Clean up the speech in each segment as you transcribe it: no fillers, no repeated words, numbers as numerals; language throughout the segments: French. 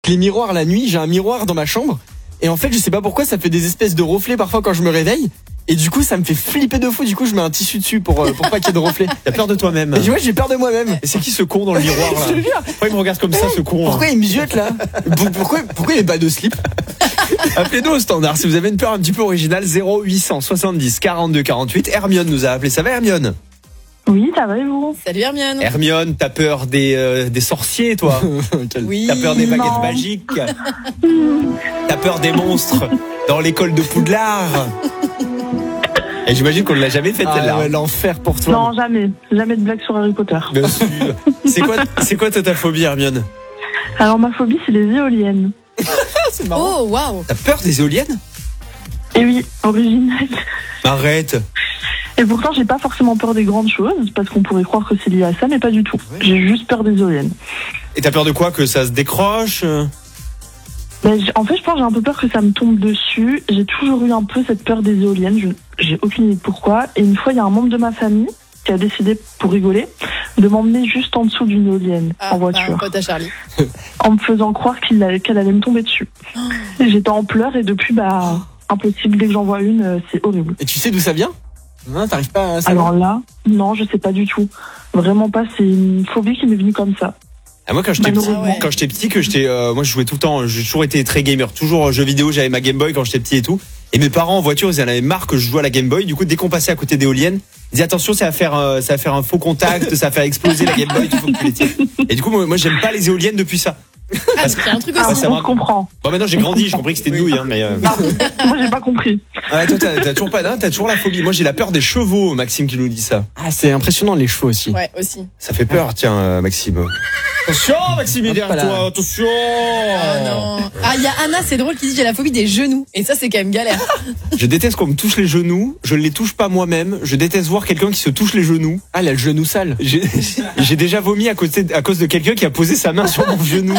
Les miroirs la nuit, j'ai un miroir dans ma chambre. Et en fait, je sais pas pourquoi, ça fait des espèces de reflets parfois quand je me réveille. Et du coup, ça me fait flipper de fou. Du coup, je mets un tissu dessus pour pas qu'il y ait de reflets. T'as peur de toi-même. Et tu vois, j'ai peur de moi-même. Et c'est qui ce con dans le miroir là? Je te jure. Pourquoi il me regarde comme ça, ce con? Pourquoi il me ziote là? Pourquoi il est pas de slip? Appelez-nous au standard si vous avez une peur un petit peu originale. 0870 42 48. Hermione nous a appelé. Ça va, Hermione? Oui, ça va et vous? Salut Hermione. Hermione, t'as peur des sorciers, toi? Oui. T'as peur des baguettes Non. magiques? T'as peur des monstres dans l'école de Poudlard? Et j'imagine qu'on ne l'a jamais fait celle-là. Ouais, l'enfer pour toi. Non, jamais. Jamais de blague sur Harry Potter. Bien sûr. C'est quoi ta phobie, Hermione? Alors, ma phobie, c'est les éoliennes. C'est marrant. Oh waouh. T'as peur des éoliennes? Et oui, original. Arrête. Et pourtant, j'ai pas forcément peur des grandes choses, parce qu'on pourrait croire que c'est lié à ça, mais pas du tout. J'ai juste peur des éoliennes. Et t'as peur de quoi? Que ça se décroche? Mais en fait, je pense que j'ai un peu peur que ça me tombe dessus. J'ai toujours eu un peu cette peur des éoliennes. J'ai aucune idée de pourquoi. Et une fois, il y a un membre de ma famille qui a décidé, pour rigoler, de m'emmener juste en dessous d'une éolienne en voiture, Un pote à Charlie. en me faisant croire qu'elle allait me tomber dessus. Et j'étais en pleurs et depuis, impossible. Dès que j'en vois une, c'est horrible. Et tu sais d'où ça vient? Non, t'arrives pas à savoir. Alors là, non, je sais pas du tout. Vraiment pas. C'est une phobie qui m'est venue comme ça. Ah, moi, quand j'étais petit, ouais. moi, je jouais tout le temps. J'ai toujours été très gamer. Toujours jeux vidéo. J'avais ma Game Boy quand j'étais petit et tout. Et mes parents en voiture, ils en avaient marre que je joue à la Game Boy. Du coup, dès qu'on passait à côté d'éoliennes, ils disaient attention, ça va faire un faux contact, ça va faire exploser la Game Boy. Il faut que tu les tires. Et du coup, moi, j'aime pas les éoliennes depuis ça. Ah, c'est un truc Ah, aussi. ça on va. se comprend. Bon, maintenant, j'ai grandi. J'ai compris que c'était une douille, hein, mais. Moi, j'ai pas compris. Ouais, toi, t'as toujours pas, t'as toujours la phobie. Moi, j'ai la peur des chevaux, Maxime qui nous dit ça. Ah, c'est impressionnant les chevaux aussi. Ouais, aussi. Ça fait peur, tiens, Maxime. Attention, Maxime, il est derrière toi, attention! Oh non. Ah, il y a Anna, c'est drôle, qui dit j'ai la phobie des genoux. Et ça, c'est quand même galère. Je déteste qu'on me touche les genoux, je ne les touche pas moi-même, je déteste voir quelqu'un qui se touche les genoux. Ah, il a le genou sale. J'ai déjà vomi à cause de quelqu'un qui a posé sa main sur mon genou.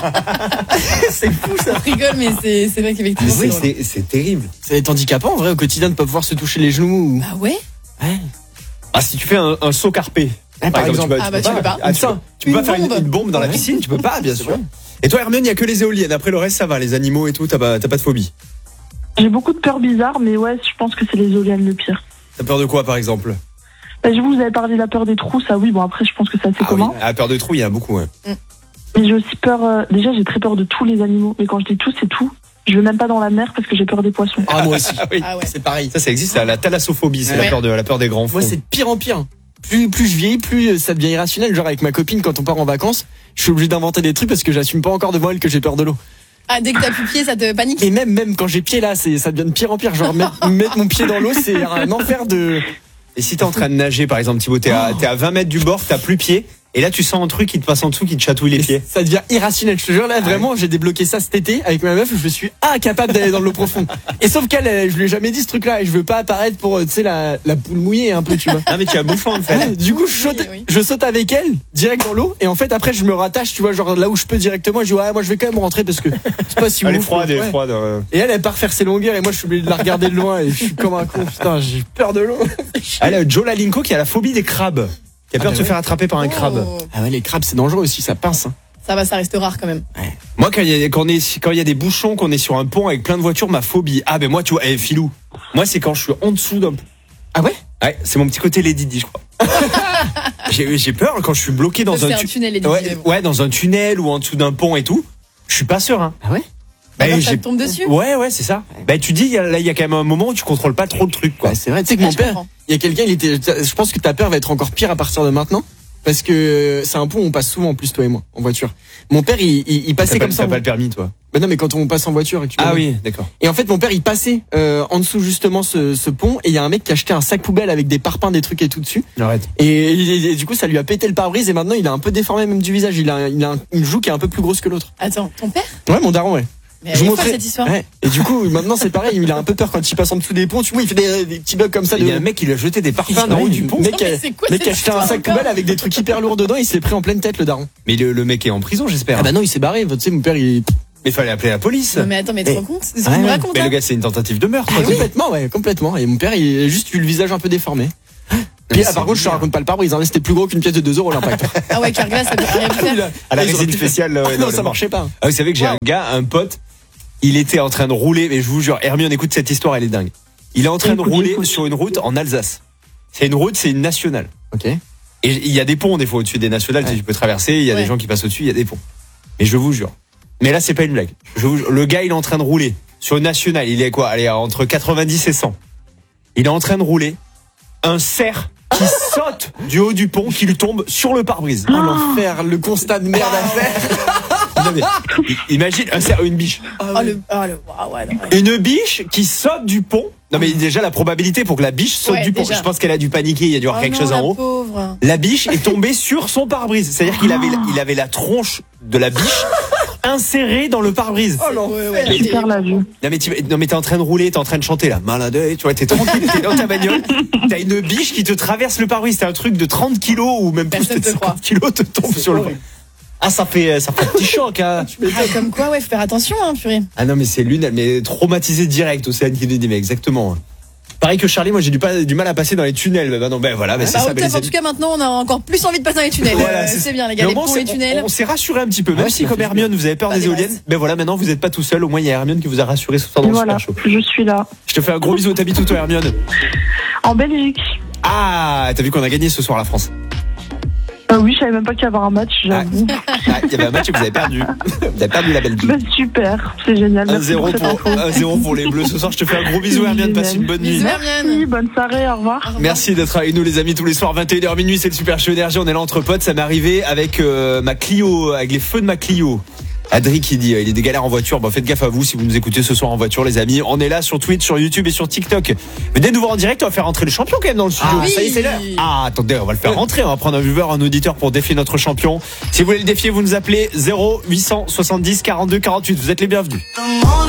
C'est fou ça. Je rigole, mais c'est vrai qu'effectivement, c'est drôle. C'est terrible. Ça va être handicapant en vrai au quotidien de pas pouvoir se toucher les genoux. Bah ouais. Ouais. Ah, si tu fais un saut carpé. Par exemple. Tu peux pas. Tu peux pas Une faire bombe. une bombe dans la piscine, tu peux pas, bien sûr. Et toi, Hermione, il y a que les éoliennes. Après le reste, ça va, les animaux et tout, t'as pas de phobie. J'ai beaucoup de peurs bizarres, mais ouais, je pense que c'est les éoliennes le pire. T'as peur de quoi, par exemple? Je vous avais parlé de la peur des trous, ça oui, bon après je pense que c'est assez commun. Ah, peur de trou, il y en a beaucoup, ouais. Mais j'ai aussi peur, déjà j'ai très peur de tous les animaux, mais quand je dis tout, c'est tout. Je vais même pas dans la mer parce que j'ai peur des poissons. Ah, moi aussi. Oui. Ah ouais. C'est pareil. Ça existe, c'est la thalassophobie, c'est Ouais. la peur des grands fonds. Moi, c'est de pire en pire. Plus je vieillis, plus ça devient irrationnel. Genre avec ma copine, quand on part en vacances, je suis obligé d'inventer des trucs parce que j'assume pas encore devant elle que j'ai peur de l'eau. Ah, dès que t'as plus pied, ça te panique. Et même quand j'ai pied là, ça devient de pire en pire. Genre mettre mon pied dans l'eau, c'est un enfer de. Et si t'es en train de nager, par exemple, Thibaut, t'es à 20 mètres du bord, t'as plus pied, et là tu sens un truc qui te passe en dessous, qui te chatouille les pieds. Ça devient irrationnel. Je te jure là, vraiment, j'ai débloqué ça cet été avec ma meuf. Je suis incapable d'aller dans l'eau profonde. Et sauf qu'elle, je lui ai jamais dit ce truc-là et je veux pas apparaître pour, tu sais, la poule mouillée un peu, tu vois. Ah, mais tu as bouffant, en fait. Ouais, du coup, je saute avec elle, direct dans l'eau, et en fait, après, je me rattache, tu vois, genre là où je peux directement, je dis, ouais, moi, je vais quand même rentrer parce que c'est pas si Elle est ouf, froide, ouais. Et elle part faire ses longueurs, et moi, je suis obligé de la regarder de loin, et je suis comme un con, putain, j'ai peur de l'eau. Elle, Joe Lalinko qui a la phobie des crabes. Qui a peur de se faire attraper par un crabe. Oh. Ah ouais, les crabes, c'est dangereux aussi, ça pince, hein. Ça va, ça reste rare quand même. Moi, quand il y a des bouchons, qu'on est sur un pont avec plein de voitures, ma phobie. Ah, ben moi, tu vois, Philou. Moi, c'est quand je suis en dessous d'un pont. Ah ouais? Ouais, c'est mon petit côté Lady Di, je crois. J'ai peur quand je suis bloqué dans C'est un tunnel, Lady Di, mais bon. ouais, dans un tunnel ou en dessous d'un pont et tout. Je suis pas serein. Ah ouais? Alors, ça te tombe dessus. Ouais, c'est ça. Bah, tu dis, il y a quand même un moment où tu contrôles pas trop le truc, quoi. Ouais, c'est vrai, tu sais que Ouais, mon je père, comprends. il y a quelqu'un, je pense que ta peur va être encore pire à partir de maintenant. Parce que c'est un pont où on passe souvent en plus toi et moi en voiture. Mon père il passait comme ça. T'as pas le permis, toi. Bah non mais quand on passe en voiture et que tu Ah vois, oui, d'accord. Et en fait mon père il passait en dessous justement ce pont et il y a un mec qui a acheté un sac poubelle avec des parpaings, des trucs et tout dessus. Arrête. Et du coup ça lui a pété le pare-brise et maintenant il a un peu déformé même du visage. Il a une joue qui est un peu plus grosse que l'autre. Attends, ton père? Ouais mon daron ouais. Mais elle est folle, cette histoire. Ouais. Et du coup maintenant c'est pareil, il a un peu peur quand il passe en dessous des ponts. Tu vois il fait des petits bugs comme ça. Il y a un mec qui lui a jeté des parfums dans le haut du pont. Mec Non, mais c'est quoi qui a cette acheté un histoire sac encore poubelle avec des trucs hyper lourds dedans. Il s'est pris en pleine tête le daron. Mais le mec est en prison, j'espère. Ah bah non il s'est barré. Tu sais mon père il. Mais fallait appeler la police. Non, mais attends, mais tu te rends compte? C'est ce Ouais, qu'il me ouais. raconte. Mais hein. le gars, c'est une tentative de meurtre. Ah, complètement, ouais, complètement. Et mon père, il a juste eu le visage un peu déformé. Puis là, par contre, je te raconte pas le pare-brise, hein, c'était plus gros qu'une pièce de 2 euros l'impact. Ah ouais, Carglass, ça peut rien faire. À la Ils auraient résine pu- spéciale. Non, ça marchait pas. Ah, vous savez que j'ai un gars, un pote, il était en train de rouler, mais je vous jure, Hermione, écoute cette histoire, elle est dingue. Il est en train de rouler sur une route en Alsace. C'est une nationale. Ok. Et il y a des ponts des fois au-dessus des nationales, tu peux traverser, il y a des gens qui passent au-dessus, il y a des ponts. Mais je vous jure. Mais là, c'est pas une blague. Je vous jure, le gars, il est en train de rouler sur une nationale. Il est quoi? Allez, entre 90 et 100. Il est en train de rouler. Un cerf qui saute du haut du pont, qui lui tombe sur le pare-brise. Oh l'enfer, le constat de merde à faire. Non, mais, imagine un cerf, une biche. Ouais, non. Une biche qui saute du pont. Non mais déjà la probabilité pour que la biche saute Ouais, du pont. déjà. Je pense qu'elle a dû paniquer, il y a dû avoir quelque chose en haut. Pauvre. La biche est tombée sur son pare-brise. C'est-à-dire qu'il avait la tronche de la biche insérée dans le pare-brise. Oh l'enfer. Super la vue. Non mais t'es en train de rouler, t'es en train de chanter là. Malade, tu vois, t'es tranquille, t'es dans ta bagnole. T'as une biche qui te traverse le pare-brise. T'as un truc de 30 kilos ou même plus Personne de te croit. 50 kilos te tombe sur le. Ah ça fait un petit choc hein. Ah, comme quoi, ouais, faut faire attention, hein, purée. Ah non mais c'est lunaire, mais traumatisé direct. Océane qui nous dit mais exactement. Pareil que Charlie, moi j'ai du mal à passer dans les tunnels. Ben non, ben voilà, ben c'est Bah, ça. au Ben, top, les en amis. tout cas, maintenant, on a encore plus envie de passer dans les tunnels. Voilà, C'est bien, les gars, Mais les au moins, ponts, les tunnels. on s'est rassuré un petit peu, même Ouais, si ça comme fait Hermione vous avez peur Pas des des éoliennes, masses. ben voilà, maintenant vous n'êtes pas tout seul, au moins il y a Hermione qui vous a rassuré ce soir Et dans le voilà, Super Show. je suis là. Je te fais un gros bisou, t'habites où toi Hermione? En Belgique. Ah, t'as vu qu'on a gagné ce soir la France? Oui, je savais même pas qu'il y avait un match, j'avoue. Ah, il y avait un match et vous avez perdu. Vous avez perdu la Belgique. Bah, super, c'est génial. Merci 1-0 cette info. 1-0 pour les Bleus ce soir. Je te fais un gros bisou Hermione, passe une bonne nuit. Bisous, Merci, Hermione. bonne soirée, au revoir. Au revoir. Merci d'être avec nous les amis tous les soirs 21h minuit, c'est le Super Show Énergie, on est là entre potes, ça m'est arrivé avec ma Clio, avec les feux de ma Clio. Adri qui dit il y a des galères en voiture, faites gaffe à vous si vous nous écoutez ce soir en voiture les amis. On est là sur Twitch, sur YouTube et sur TikTok. Venez nous voir en direct, on va faire rentrer le champion quand même dans le studio. Ah, Ça y est, c'est l'heure. Ah attendez, on va le faire rentrer, on va prendre un viewer, un auditeur pour défier notre champion. Si vous voulez le défier, vous nous appelez 0870 42 48, vous êtes les bienvenus.